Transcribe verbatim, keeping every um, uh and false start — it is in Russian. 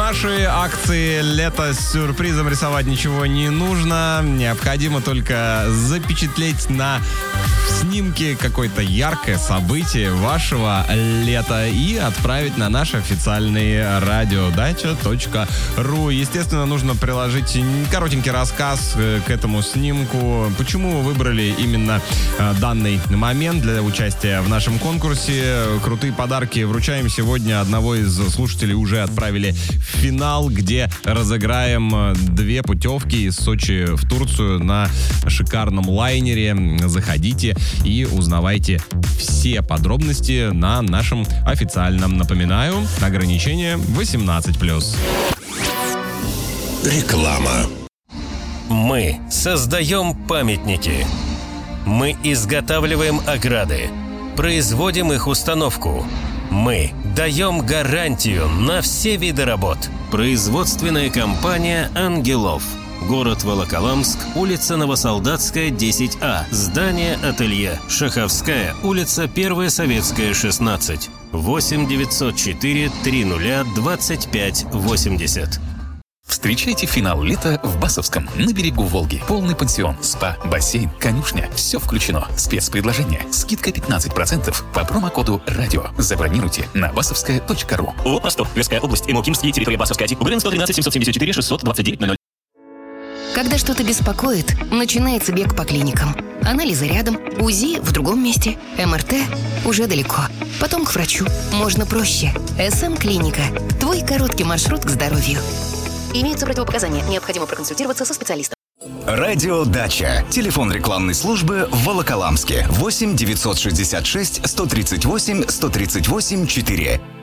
наши акции лето с сюрпризом рисовать ничего не нужно. Необходимо только запечатлеть на снимке какое-то яркое событие вашего лета и отправить на наш официальный радиодача точка ру. Естественно, нужно приложить коротенький рассказ к этому снимку. Почему вы выбрали именно данный момент для участия в нашем конкурсе? Крутые подарки вручаем сегодня. Одного из слушателей уже отправили в финал, где разыграем две путевки из Сочи в Турцию на шикарном лайнере. Заходите и узнавайте все подробности на нашем официальном. Напоминаю, ограничение восемнадцать плюс. Реклама. Мы создаем памятники. Мы изготавливаем ограды. Производим их установку. Мы даем гарантию на все виды работ. Производственная компания «Ангелов». Город Волоколамск, улица Новосолдатская, десять А. Здание ателье. Шаховская, улица Первая Советская, шестнадцать. восемь девятьсот четыре триста двадцать пять восемьдесят. Встречайте финал лета в Басовском, на берегу Волги. Полный пансион, спа, бассейн, конюшня. Все включено. Спецпредложение. Скидка пятнадцать процентов по промокоду «Радио». Забронируйте на басовская точка ру. ООО «Ростов», Тверская область, Эмилкимский, территория Басовская, УГРН сто тринадцать семьсот семьдесят четыре шестьсот двадцать девять ноль ноль. Когда что-то беспокоит, начинается бег по клиникам. Анализы рядом, УЗИ в другом месте, МРТ уже далеко. Потом к врачу. Можно проще. СМ-клиника. Твой короткий маршрут к здоровью. Имеются противопоказания. Необходимо проконсультироваться со специалистом. Радиодача. Телефон рекламной службы в Волоколамске. восемь девятьсот шестьдесят шесть сто тридцать восемь сто тридцать восемь четыре.